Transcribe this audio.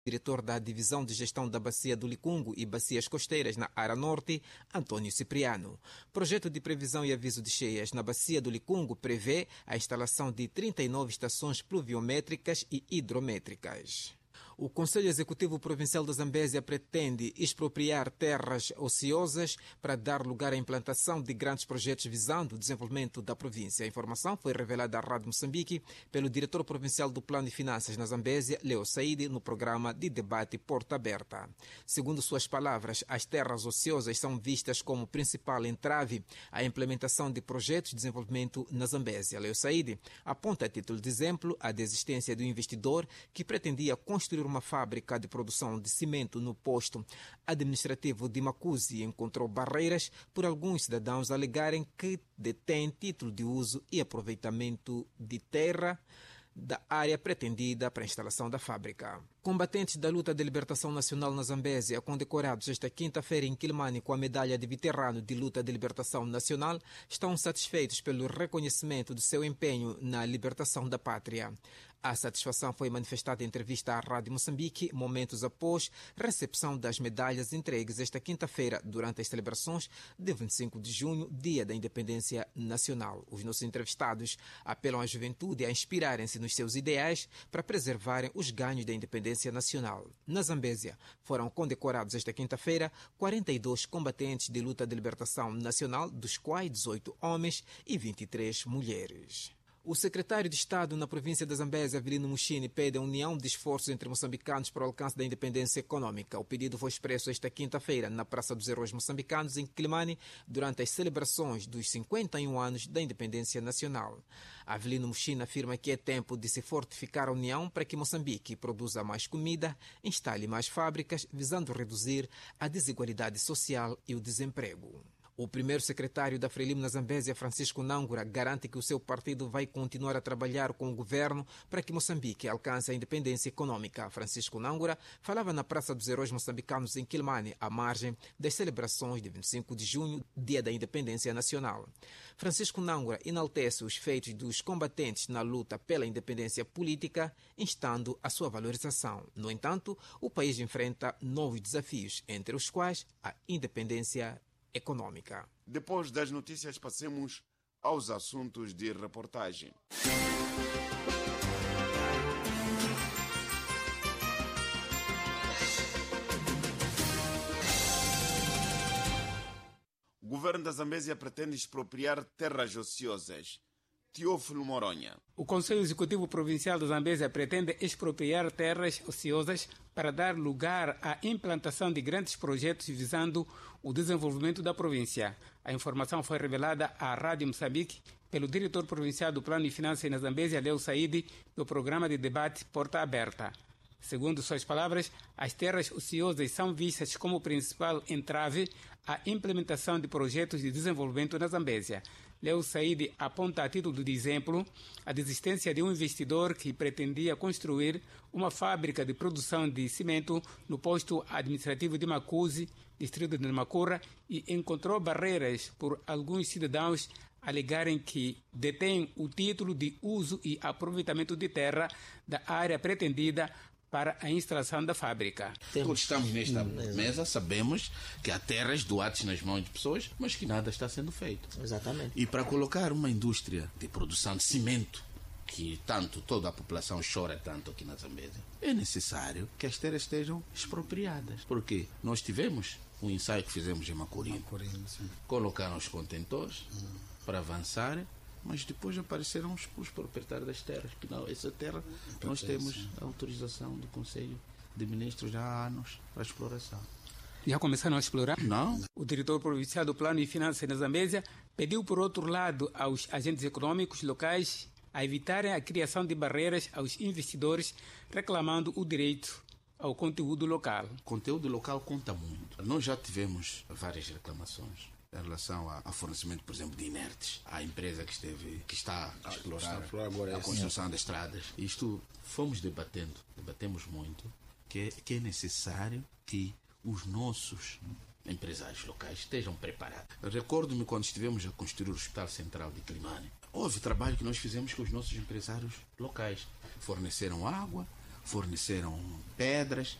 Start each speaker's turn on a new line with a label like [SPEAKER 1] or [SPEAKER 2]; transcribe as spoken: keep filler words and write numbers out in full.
[SPEAKER 1] diretor da Divisão de Gestão da Bacia do Licungo e Bacias Costeiras na Área Norte, Antônio Cipriano. Projeto de previsão e aviso de cheias na Bacia do Licungo prevê a instalação de trinta e nove estações pluviométricas e hidrométricas. O Conselho Executivo Provincial da Zambésia pretende expropriar terras ociosas para dar lugar à implantação de grandes projetos visando o desenvolvimento da província. A informação foi revelada à Rádio Moçambique pelo diretor provincial do Plano de Finanças na Zambésia, Leo Saidi, no programa de debate Porta Aberta. Segundo suas palavras, as terras ociosas são vistas como principal entrave à implementação de projetos de desenvolvimento na Zambésia. Leo Saidi aponta a título de exemplo a desistência do investidor que pretendia construir uma fábrica de produção de cimento no posto administrativo de Macuzi e encontrou barreiras por alguns cidadãos alegarem que detêm título de uso e aproveitamento de terra da área pretendida para a instalação da fábrica. Combatentes da luta de libertação nacional na Zambésia, condecorados esta quinta-feira em Quilimane com a medalha de veterano de luta de libertação nacional, estão satisfeitos pelo reconhecimento do seu empenho na libertação da pátria. A satisfação foi manifestada em entrevista à Rádio Moçambique, momentos após recepção das medalhas entregues esta quinta-feira durante as celebrações de vinte e cinco de junho, Dia da Independência Nacional. Os nossos entrevistados apelam à juventude a inspirarem-se nos seus ideais para preservarem os ganhos da independência nacional. Na Zambésia foram condecorados esta quinta-feira quarenta e dois combatentes de luta de libertação nacional, dos quais dezoito homens e vinte e três mulheres. O secretário de Estado na província da Zambésia, Avelino Mushini, pede a união de esforços entre moçambicanos para o alcance da independência econômica. O pedido foi expresso esta quinta-feira na Praça dos Heróis Moçambicanos, em Quilimane, durante as celebrações dos cinquenta e um anos da independência nacional. Avelino Mushini afirma que é tempo de se fortificar a união para que Moçambique produza mais comida, instale mais fábricas, visando reduzir a desigualdade social e o desemprego. O primeiro secretário da Frelimo na Zambésia, Francisco Nangura, garante que o seu partido vai continuar a trabalhar com o governo para que Moçambique alcance a independência econômica. Francisco Nangura falava na Praça dos Heróis Moçambicanos em Quilimane, à margem das celebrações de vinte e cinco de junho, Dia da Independência Nacional. Francisco Nangura enaltece os feitos dos combatentes na luta pela independência política, instando a sua valorização. No entanto, o país enfrenta novos desafios, entre os quais a independência econômica.
[SPEAKER 2] Depois das notícias, passemos aos assuntos de reportagem. O governo da Zambésia pretende expropriar terras ociosas. Teófilo Moronha.
[SPEAKER 3] O Conselho Executivo Provincial da Zambésia pretende expropriar terras ociosas para dar lugar à implantação de grandes projetos visando o desenvolvimento da província. A informação foi revelada à Rádio Moçambique pelo diretor provincial do Plano de Finanças na Zambésia, Leo Saidi, do programa de debate Porta Aberta. Segundo suas palavras, as terras ociosas são vistas como principal entrave à implementação de projetos de desenvolvimento na Zambésia. Leo Saidi aponta a título de exemplo a desistência de um investidor que pretendia construir uma fábrica de produção de cimento no posto administrativo de Macuzi, distrito de Macura, e encontrou barreiras por alguns cidadãos alegarem que detêm o título de uso e aproveitamento de terra da área pretendida para a instalação da fábrica.
[SPEAKER 4] Todos estamos nesta mesa, sabemos que há terras doadas nas mãos de pessoas, mas que nada está sendo feito.
[SPEAKER 5] Exatamente.
[SPEAKER 4] E para colocar uma indústria de produção de cimento, que tanto toda a população chora tanto aqui na Zambésia, é necessário que as terras estejam expropriadas. Porque nós tivemos um ensaio que fizemos em Macurim. Colocaram os contentores hum. para avançar, mas depois apareceram os, os proprietários das terras, que não, essa terra nós temos a autorização do Conselho de Ministros já há anos para exploração.
[SPEAKER 3] Já começaram a explorar?
[SPEAKER 4] Não.
[SPEAKER 3] O diretor provincial do Plano de Finanças na Zambésia pediu, por outro lado, aos agentes econômicos locais a evitarem a criação de barreiras aos investidores, reclamando o direito ao conteúdo local.
[SPEAKER 4] O conteúdo local conta muito. Nós já tivemos várias reclamações em relação ao fornecimento, por exemplo, de inertes. A empresa que, esteve, que está a explorar a construção das estradas. Isto fomos debatendo, debatemos muito, que é, que é necessário que os nossos empresários locais estejam preparados. Recordo-me quando estivemos a construir o Hospital Central de Quilimane. Houve trabalho que nós fizemos com os nossos empresários locais. Forneceram água, forneceram pedras,